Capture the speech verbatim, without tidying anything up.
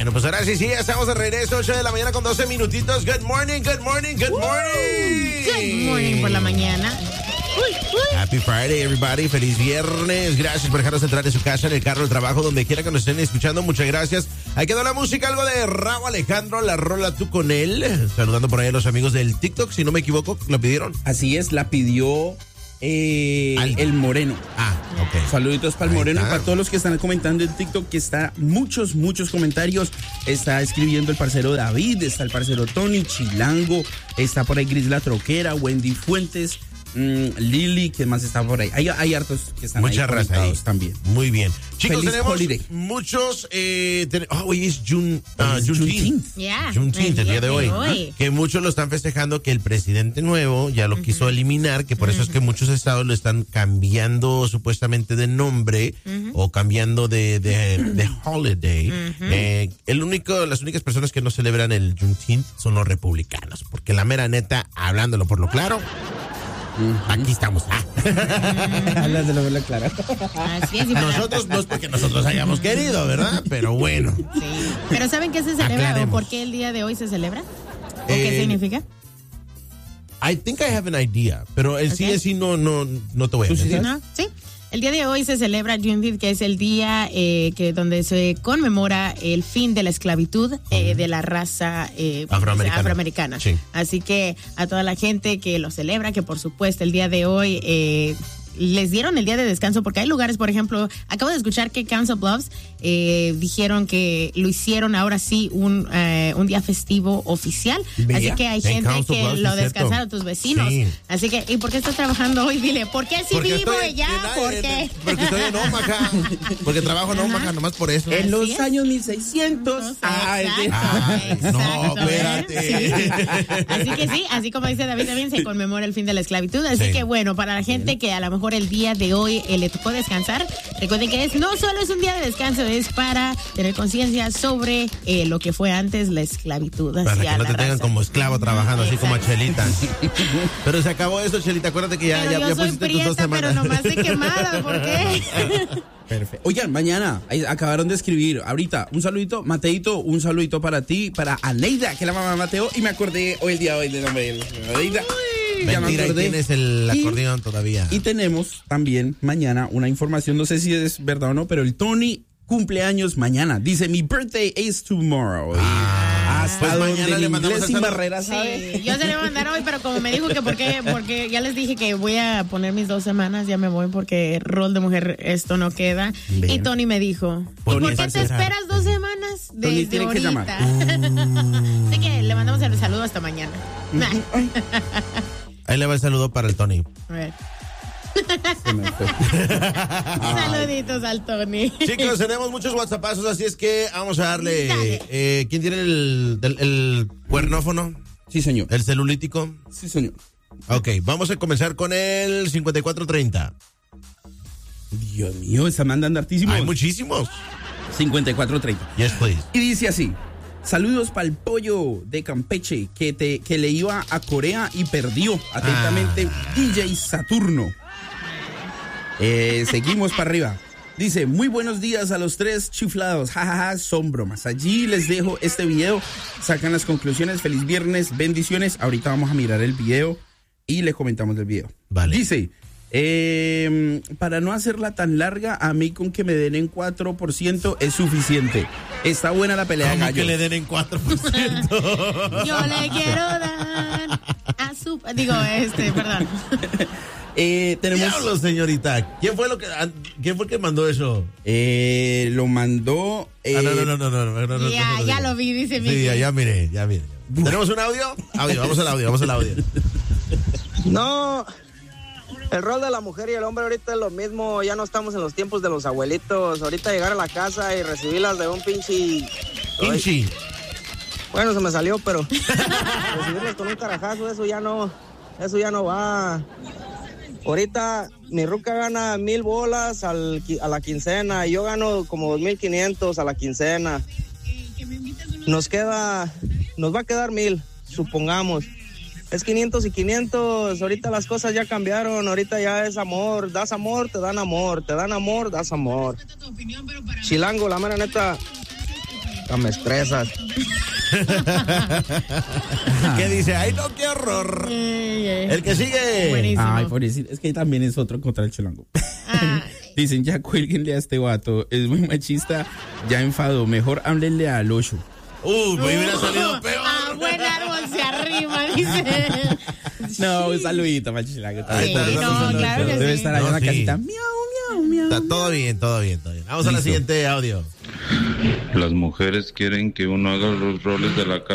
Bueno, pues ahora sí, sí, ya estamos de regreso, ocho de la mañana con doce minutitos. Good morning, good morning, good morning. Good morning por la mañana. Uy, uy. Happy Friday, everybody. Feliz viernes. Gracias por dejarnos entrar en su casa, en el carro, el trabajo, donde quiera que nos estén escuchando. Muchas gracias. Ahí quedó la música, algo de Rauw Alejandro, la rola Tú con él. Saludando por ahí a los amigos del TikTok, si no me equivoco, ¿lo pidieron? Así es, la pidió eh, el Moreno. Ah, ok. Saluditos para el Ahí Moreno está. y para todos los que están comentando en TikTok, que está muchos, muchos comentarios. Está escribiendo el parcero David, está el parcero Tony, Chilango, está por ahí Gris La Troquera, Wendy Fuentes, mmm, Lili, ¿qué más está por ahí? Hay, hay hartos que están Mucha ahí raza conectados ahí. también. Muy bien. Chicos, Feliz tenemos holiday. muchos... Eh, ten- oh, hoy es June, uh, Es Juneteenth. Juneteenth. Ya. Juneteenth, el día de hoy. hoy. Que muchos lo están festejando, que el presidente nuevo ya lo uh-huh. quiso eliminar, que por uh-huh. eso es que muchos estados lo están cambiando supuestamente de nombre uh-huh. o cambiando de, de, de holiday. Uh-huh. Eh, el único, las únicas personas que no celebran el Juneteenth son los republicanos, porque la mera neta, hablándolo por lo claro, uh-huh. aquí estamos. Ah. Hablas de lo verdad, claro. Así es. Nosotros no es porque nosotros hayamos querido, ¿verdad? Pero bueno. Sí. Pero ¿saben qué se celebra Aclaremos. o por qué el día de hoy se celebra? ¿O Eh, qué significa? I think I have an idea, pero el Okay. sí en sí no, no, no te voy a decir. ¿No? Sí. El día de hoy se celebra Juneteenth, que es el día eh, que donde se conmemora el fin de la esclavitud eh, de la raza eh, Afroamericana. afroamericana. Sí. Así que a toda la gente que lo celebra, que por supuesto el día de hoy eh, les dieron el día de descanso, porque hay lugares, por ejemplo, acabo de escuchar que Council Bluffs eh, dijeron que lo hicieron ahora sí un, eh, un día festivo oficial. Vea. Así que hay En gente Council que Bluffs, lo es cierto. descansaron tus vecinos. Sí. Así que, ¿y por qué estás trabajando hoy? Dile, ¿por qué si Porque vivo estoy ya? en- ¿Por en- qué? Porque estoy en Omaha. Porque trabajo en Omaha, nomás por eso. En los Así es. años mil seiscientos. Ay, de- Ay, no, Exacto, espérate. ¿eh? Sí. Así que sí, así como dice David, también se conmemora el fin de la esclavitud. Así Sí. que bueno, para la gente que a lo mejor el día de hoy eh, le tocó descansar, recuerden que es no solo es un día de descanso, es para tener conciencia sobre eh, lo que fue antes la esclavitud. Para hacia que no la te tengan raza. como esclavo trabajando, así como a Exacto. Chelita. Pero se acabó eso, Chelita. Acuérdate que ya, Pero ya, yo ya soy pusiste tus dos prieta, pero semanas. nomás de quemada, ¿por qué? Perfecto. Oigan, mañana ahí acabaron de escribir. Ahorita, un saludito, Mateito, un saludito para ti, para Aneida, que es la mamá de Mateo. Y me acordé hoy el día de hoy del nombre de Aneida. Ya me Mentira, ahí acordé. tienes el Y- acordeón todavía. Y tenemos también mañana una información, no sé si es verdad o no, pero el Tony cumpleaños mañana. Dice, mi birthday is tomorrow. Y Ah, hasta pues donde mañana el le mandamos inglés el sin saludo. barreras, ¿sabe? Sí, yo se le voy a mandar hoy, pero como me dijo que porque, porque ya les dije que voy a poner mis dos semanas, ya me voy porque rol de mujer esto no queda. Bien. Y Tony me dijo, Tony, ¿por qué para te esperar. esperas dos semanas Tony desde tiene que ahorita? llamar. Así que le mandamos el saludo hasta mañana. Ahí le va el saludo para el Tony. A ver. Se me fue. Saluditos al Tony. Chicos, tenemos muchos WhatsAppazos, así es que vamos a darle. Dale. Eh, ¿Quién tiene el, el, el cuernófono? Sí, señor. ¿El celulítico? Sí, señor. Ok, vamos a comenzar con el cincuenta y cuatro treinta. Dios mío, están mandando hartísimos. Hay muchísimos. cincuenta y cuatro treinta. Yes, please. Y dice así: saludos para el pollo de Campeche que, te, que le iba a Corea y perdió. Atentamente, Ah. D J Saturno. Eh, seguimos para arriba. Dice, muy buenos días a los tres chiflados. Jajaja, son bromas. Allí les dejo este video. Sacan las conclusiones. Feliz viernes, bendiciones. Ahorita vamos a mirar el video y le comentamos del video. Vale. Dice, eh, para no hacerla tan larga, a mí con que me den en cuatro por ciento es suficiente. Está buena la pelea de ¿Cómo que gallos. le den en cuatro por ciento? Yo le quiero dar a su... Digo, este, perdón. Eh, tenemos... Diablo, señorita. ¿Quién fue lo que ah, quién fue el que mandó eso? Eh, lo mandó... eh, Ah, no, no, no, no, no, no, no, no, Ya, no, no, ya no. lo vi, dice Sí, Miki. ya, ya miré, ya miré. ¿Tenemos un audio? Audio, vamos al audio, vamos al audio. No, el rol de la mujer y el hombre ahorita es lo mismo, ya no estamos en los tiempos de los abuelitos. Ahorita llegar a la casa y recibirlas de un pinche... Inchi. Bueno, se me salió, pero recibirlas con un carajazo, eso ya no, eso ya no va. Ahorita mi ruca gana mil bolas al, qui- a la quincena y yo gano como dos mil quinientos a la quincena. Nos queda, nos va a quedar mil, supongamos. Es quinientos y quinientos, ahorita las cosas ya cambiaron, ahorita ya es amor, das amor, te dan amor, te dan amor, das amor. Chilango, la mera neta, Ya me estresas. ¿Qué dice? ¡Ay, no, qué horror! El que sigue. Buenísimo. Ay, pobrecito. Es que también es otro contra el cholango. Ah. Dicen, ya cuélguenle a este vato. Es muy machista. Ya enfadó. Mejor háblenle al ocho. Uh, me hubiera salido peor. Ah, buen árbol se arrima, dice. No, un saludito, machilago. Ay, Sí, está- no, está- claro que Debe sí. estar allá No, en la sí. casita. Miau, miau, miau. Está todo bien, todo bien, todo bien. Vamos a la Listo. siguiente audio. Las mujeres quieren que uno haga los roles de la casa